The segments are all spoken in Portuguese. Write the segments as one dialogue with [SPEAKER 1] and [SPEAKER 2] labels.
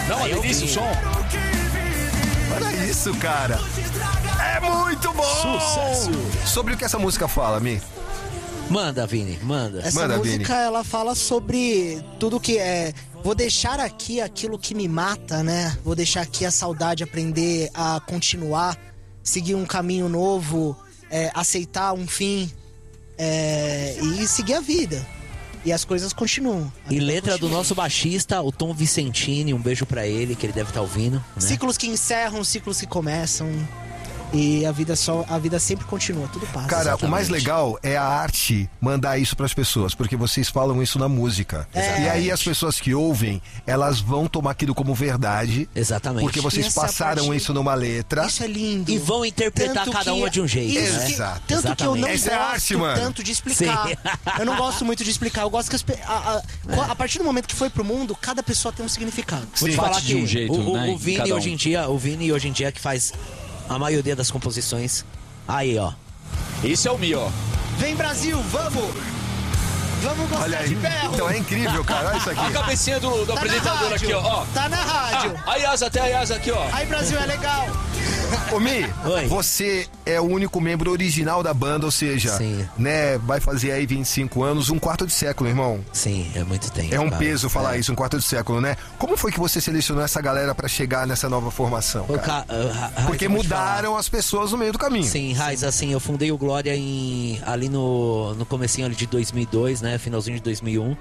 [SPEAKER 1] Não, uma delícia o som.
[SPEAKER 2] Olha isso, cara. É muito bom!
[SPEAKER 1] Sucesso!
[SPEAKER 2] Sobre o que essa música fala, Mi?
[SPEAKER 3] Manda, Vini, manda.
[SPEAKER 4] Essa
[SPEAKER 2] Manda,
[SPEAKER 4] música,
[SPEAKER 2] Vini.
[SPEAKER 4] ela fala sobre tudo que é... Vou deixar aqui aquilo que me mata, né? Vou deixar aqui a saudade, aprender a continuar, seguir um caminho novo, aceitar um fim e seguir a vida. E as coisas continuam.
[SPEAKER 3] E letra do nosso baixista, o Tom Vicentini, um beijo pra ele, que ele deve estar ouvindo. Né?
[SPEAKER 4] Ciclos que encerram, ciclos que começam. E a vida sempre continua, tudo passa.
[SPEAKER 2] Cara,
[SPEAKER 3] Exatamente.
[SPEAKER 2] o mais legal é a arte mandar isso pras pessoas, porque vocês falam isso na música.
[SPEAKER 4] É.
[SPEAKER 2] E aí as pessoas que ouvem, elas vão tomar aquilo como verdade.
[SPEAKER 3] Exatamente.
[SPEAKER 2] Porque vocês
[SPEAKER 4] Essa
[SPEAKER 2] passaram
[SPEAKER 4] parte-
[SPEAKER 2] isso numa letra.
[SPEAKER 4] Isso é lindo.
[SPEAKER 3] E vão interpretar
[SPEAKER 4] Tanto
[SPEAKER 3] cada
[SPEAKER 4] que-
[SPEAKER 3] uma de um jeito,
[SPEAKER 4] isso
[SPEAKER 3] né?
[SPEAKER 4] que-
[SPEAKER 2] Exato.
[SPEAKER 4] Tanto que eu não
[SPEAKER 3] Exatamente.
[SPEAKER 2] Essa é
[SPEAKER 4] gosto
[SPEAKER 2] arte, mano.
[SPEAKER 4] tanto de explicar.
[SPEAKER 3] Sim.
[SPEAKER 4] Eu não gosto muito de explicar. Eu gosto que a partir do momento que foi pro mundo, cada pessoa tem um significado.
[SPEAKER 3] Vou te
[SPEAKER 1] Sim.
[SPEAKER 3] falar
[SPEAKER 1] Bate de
[SPEAKER 3] que
[SPEAKER 1] um jeito, né,
[SPEAKER 3] o Vini
[SPEAKER 1] cada um.
[SPEAKER 3] hoje em dia que faz a maioria das composições. Aí, ó.
[SPEAKER 1] Esse é o Mi, ó.
[SPEAKER 4] Vem, Brasil, vamos! Vamos gostar
[SPEAKER 2] Olha aí.
[SPEAKER 4] de ferro!
[SPEAKER 2] Então é incrível, cara. Olha isso
[SPEAKER 1] A
[SPEAKER 2] aqui.
[SPEAKER 1] cabecinha do
[SPEAKER 4] Tá na
[SPEAKER 1] apresentador
[SPEAKER 4] rádio,
[SPEAKER 1] aqui, ó.
[SPEAKER 4] Tá na rádio.
[SPEAKER 1] A Yasa, até a Yasa aqui, ó.
[SPEAKER 4] Aí, Brasil, é legal.
[SPEAKER 2] Ô, Mi,
[SPEAKER 3] Oi.
[SPEAKER 2] você é o único membro original da banda, ou seja,
[SPEAKER 3] Sim.
[SPEAKER 2] né, vai fazer aí 25 anos, um quarto de século, irmão.
[SPEAKER 3] Sim, é muito tempo.
[SPEAKER 2] É um
[SPEAKER 3] cara.
[SPEAKER 2] peso falar isso, um quarto de século, né? Como foi que você selecionou essa galera pra chegar nessa nova formação,
[SPEAKER 3] Ô,
[SPEAKER 2] cara?
[SPEAKER 3] Raiz,
[SPEAKER 2] Porque
[SPEAKER 3] eu vou te
[SPEAKER 2] mudaram as pessoas no meio do caminho.
[SPEAKER 3] Sim, Raiz, assim, eu fundei o Glória ali no comecinho ali de 2002, né, finalzinho de 2001.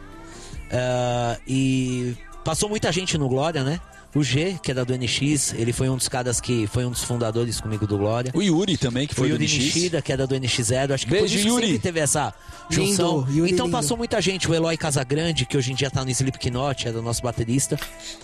[SPEAKER 3] E passou muita gente no Glória, né? O G, que é da do NX, ele foi um dos caras que foi um dos fundadores comigo do Glória.
[SPEAKER 1] O Yuri também, que
[SPEAKER 3] O
[SPEAKER 1] foi do
[SPEAKER 3] Yuri
[SPEAKER 1] NX.
[SPEAKER 3] Nishida, que é da do NX0. Acho que
[SPEAKER 1] Beijo,
[SPEAKER 3] por isso que
[SPEAKER 1] Yuri.
[SPEAKER 3] sempre teve essa junção.
[SPEAKER 4] Lindo, Yuri
[SPEAKER 3] então
[SPEAKER 4] lindo.
[SPEAKER 3] passou muita gente. O Eloy Casagrande, que hoje em dia tá no Slipknot, é do nosso baterista.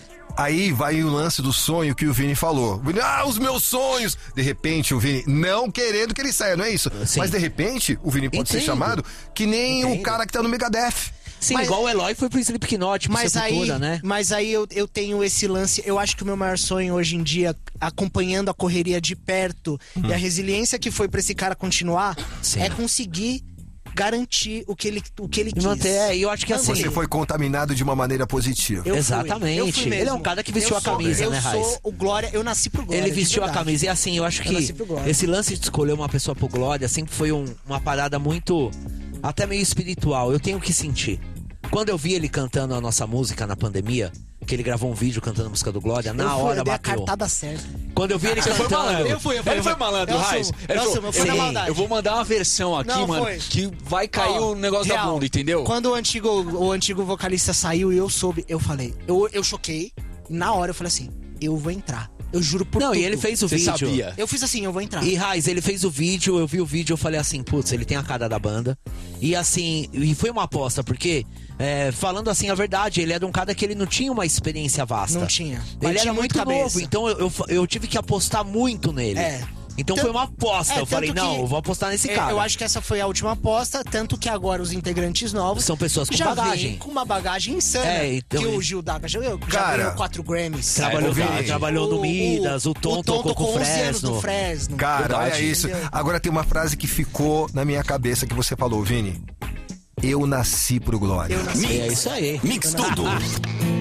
[SPEAKER 2] Aí vai o lance do sonho que o Vini falou. Vini, os meus sonhos! De repente, o Vini, não querendo que ele saia, não é isso?
[SPEAKER 3] Sim.
[SPEAKER 2] Mas de repente, o Vini pode ser
[SPEAKER 3] Entendo.
[SPEAKER 2] chamado que nem o
[SPEAKER 3] Entendo.
[SPEAKER 2] cara que tá no Megadeth.
[SPEAKER 3] Sim,
[SPEAKER 4] Mas-
[SPEAKER 3] igual o Eloy foi pro Slipknot, pro
[SPEAKER 4] Mas aí,
[SPEAKER 3] Sepultura, né?
[SPEAKER 4] eu tenho esse lance. Eu acho que o meu maior sonho hoje em dia, acompanhando a correria de perto e a resiliência que foi pra esse cara continuar,
[SPEAKER 3] Sim.
[SPEAKER 4] é conseguir garantir o que ele
[SPEAKER 3] E
[SPEAKER 4] quis.
[SPEAKER 3] manter, e eu acho que assim...
[SPEAKER 2] Você foi contaminado de uma maneira positiva.
[SPEAKER 4] Eu fui,
[SPEAKER 3] Exatamente.
[SPEAKER 4] eu fui mesmo.
[SPEAKER 3] Ele é um cara que vestiu
[SPEAKER 4] Eu
[SPEAKER 3] a camisa,
[SPEAKER 4] sou,
[SPEAKER 3] né,
[SPEAKER 4] Eu
[SPEAKER 3] Raiz?
[SPEAKER 4] sou o Glória, eu nasci pro Glória.
[SPEAKER 3] Ele
[SPEAKER 4] de
[SPEAKER 3] vestiu a
[SPEAKER 4] verdade.
[SPEAKER 3] camisa. E assim, eu acho
[SPEAKER 4] Eu nasci
[SPEAKER 3] que
[SPEAKER 4] pro Glória.
[SPEAKER 3] esse lance de escolher uma pessoa pro Glória sempre foi uma parada muito... até meio espiritual. Eu tenho que sentir. Quando eu vi ele cantando a nossa música na pandemia, que ele gravou um vídeo cantando a música do Glória, na hora
[SPEAKER 4] eu dei a
[SPEAKER 3] bateu.
[SPEAKER 4] cartada certa.
[SPEAKER 3] Quando eu vi ele
[SPEAKER 1] Você foi
[SPEAKER 3] cantando...
[SPEAKER 1] malandro.
[SPEAKER 4] Eu fui.
[SPEAKER 1] Ele foi malandro,
[SPEAKER 4] Eu
[SPEAKER 1] Raiz.
[SPEAKER 4] sou-
[SPEAKER 1] Ele
[SPEAKER 4] eu
[SPEAKER 1] falou,
[SPEAKER 4] sou, eu fui na
[SPEAKER 3] Sim.
[SPEAKER 4] maldade.
[SPEAKER 1] eu vou mandar uma versão aqui,
[SPEAKER 4] Não,
[SPEAKER 1] mano,
[SPEAKER 4] foi.
[SPEAKER 1] que vai cair
[SPEAKER 4] Ó,
[SPEAKER 1] o negócio da
[SPEAKER 4] real,
[SPEAKER 1] bunda, entendeu?
[SPEAKER 4] Quando o antigo vocalista saiu e eu soube, eu falei, eu choquei. Na hora eu falei assim, eu vou entrar. Eu juro por
[SPEAKER 3] Não,
[SPEAKER 4] tudo.
[SPEAKER 3] e ele fez o
[SPEAKER 1] Você
[SPEAKER 3] vídeo.
[SPEAKER 1] sabia?
[SPEAKER 4] Eu fiz assim, eu vou entrar.
[SPEAKER 3] E Raiz, ele fez o vídeo, eu vi o vídeo, eu falei assim, putz, ele tem a cara da banda. E assim, e foi uma aposta, porque, falando assim a verdade, ele era um cara que ele não tinha uma experiência vasta.
[SPEAKER 4] Não tinha.
[SPEAKER 3] Ele
[SPEAKER 4] Batia
[SPEAKER 3] era muito
[SPEAKER 4] cabeça.
[SPEAKER 3] novo, então eu tive que apostar muito nele.
[SPEAKER 4] É.
[SPEAKER 3] Então
[SPEAKER 4] Tanto-
[SPEAKER 3] foi uma aposta. Eu falei,
[SPEAKER 4] tanto
[SPEAKER 3] não,
[SPEAKER 4] que-
[SPEAKER 3] eu vou apostar nesse cara.
[SPEAKER 4] Eu acho que essa foi a última aposta, tanto que agora os integrantes novos
[SPEAKER 3] São pessoas com
[SPEAKER 4] já
[SPEAKER 3] bagagem.
[SPEAKER 4] vêm com uma bagagem insana.
[SPEAKER 3] Então,
[SPEAKER 4] que o Gil Daga já
[SPEAKER 2] Cara,
[SPEAKER 4] ganhou 4 Grammys.
[SPEAKER 3] Trabalhou,
[SPEAKER 2] Vini.
[SPEAKER 3] trabalhou no Midas, o Tom tocou com o
[SPEAKER 4] 11 anos
[SPEAKER 3] Fresno.
[SPEAKER 4] do Fresno.
[SPEAKER 2] Cara,
[SPEAKER 1] Verdade.
[SPEAKER 2] olha isso.
[SPEAKER 4] Entendeu?
[SPEAKER 2] Agora tem uma frase que ficou na minha cabeça que você falou, Vini. Eu nasci pro Glória.
[SPEAKER 4] Eu nasci.
[SPEAKER 3] É isso aí.
[SPEAKER 5] Mix tudo.